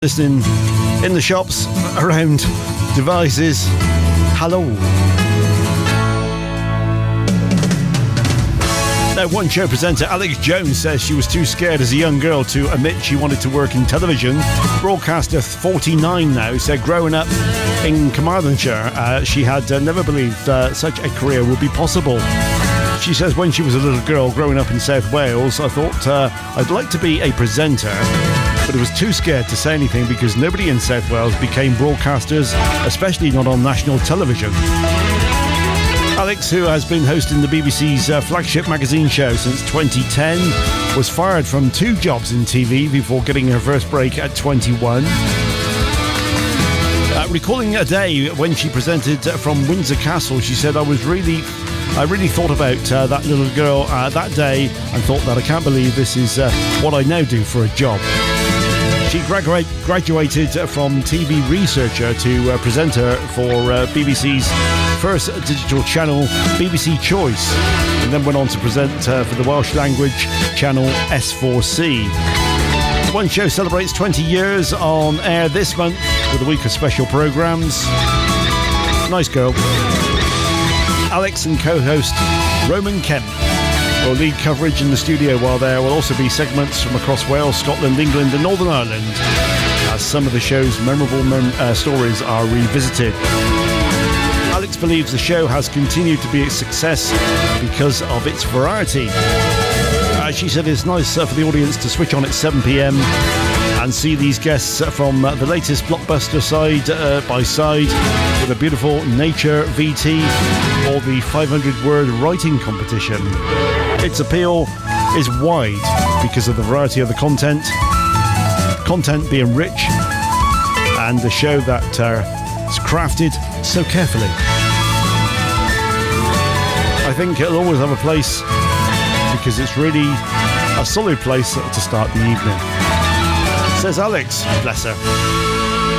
listening in the shops, around devices. Hello. Now, one show presenter, Alex Jones, says she was too scared as a young girl to admit she wanted to work in television. Broadcaster 49 now said growing up in Carmarthenshire, she had never believed such a career would be possible. She says when she was a little girl growing up in South Wales, I thought I'd like to be a presenter, but I was too scared to say anything because nobody in South Wales became broadcasters, especially not on national television. Alex, who has been hosting the BBC's flagship magazine show since 2010, was fired from 2 jobs in TV before getting her first break at 21. Recalling a day when she presented from Windsor Castle, she said, I really thought about that little girl that day and thought that I can't believe this is what I now do for a job. She graduated from TV researcher to presenter for BBC's first digital channel, BBC Choice, and then went on to present for the Welsh language channel S4C. One show celebrates 20 years on air this month with a week of special programmes. Nice girl. Alex and co-host Roman Kemp will lead coverage in the studio, while there will also be segments from across Wales, Scotland, England and Northern Ireland as some of the show's memorable stories are revisited. Alex believes the show has continued to be a success because of its variety. She said it's nice for the audience to switch on at 7 p.m. and see these guests from the latest blockbuster side by side with a beautiful nature VT or the 500-word writing competition. Its appeal is wide because of the variety of the content being rich, and the show that is crafted so carefully. I think it'll always have a place because it's really a solid place to start the evening. Says Alex, bless her.